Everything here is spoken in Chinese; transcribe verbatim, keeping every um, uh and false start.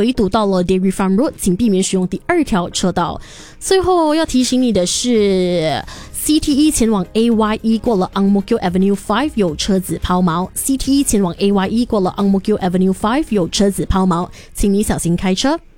回堵到了 Dairy Farm Road， 请避免使用第二条车道。最后要提醒你的是 C T E 前往 A Y E 过了 Ang Mo Kio Avenue 五有车子抛锚 C T E 前往 A Y E 过了 Ang Mo Kio Avenue 五有车子抛锚，请你小心开车。